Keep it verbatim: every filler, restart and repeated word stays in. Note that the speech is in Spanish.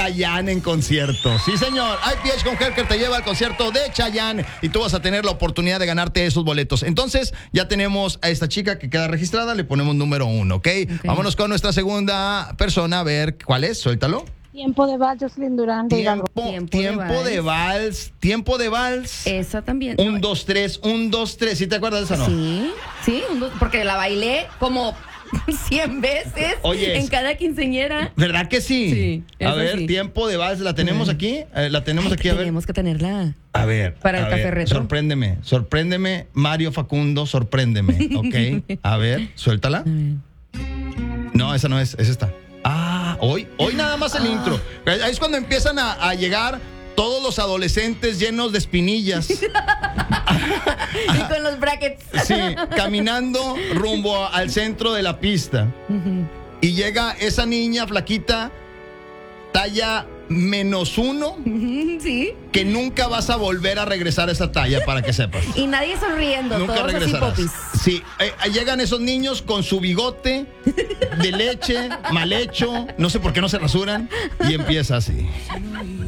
Chayanne en concierto. Sí, señor. I P H con Herker te lleva al concierto de Chayanne y tú vas a tener la oportunidad de ganarte esos boletos. Entonces, ya tenemos a esta chica que queda registrada, le ponemos número uno, ¿ok? okay. Vámonos con nuestra segunda persona, a ver cuál es, suéltalo. Tiempo de vals, Jocelyn Durán. De tiempo, tiempo, tiempo de, vals. de vals. Tiempo de vals. Esa también. Un, dos, tres, un, dos, tres. ¿Sí te acuerdas de esa, no? Sí, sí, un, dos, porque la bailé como cien veces. Oye, en cada quinceañera. ¿Verdad que sí? Sí. A ver, sí. tiempo de vals. ¿La tenemos aquí? Eh, ¿La tenemos Ay, aquí? A ver. Tenemos que tenerla. A ver. Para el a café ver, retro. Sorpréndeme, sorpréndeme, Mario Facundo, sorpréndeme. ¿Ok? A ver, suéltala. A ver. No, esa no es, es esta. Ah, hoy, hoy nada más el ah. intro. Ahí es cuando empiezan a, a llegar todos los adolescentes llenos de espinillas. Y con los brackets. Sí, caminando rumbo al centro de la pista. Uh-huh. Y llega esa niña flaquita, talla menos uno, uh-huh, sí, que nunca vas a volver a regresar a esa talla, para que sepas. Y nadie sonriendo, nunca todos regresarás. Así popis. Sí, eh, llegan esos niños con su bigote de leche, mal hecho, no sé por qué no se rasuran, y empieza así.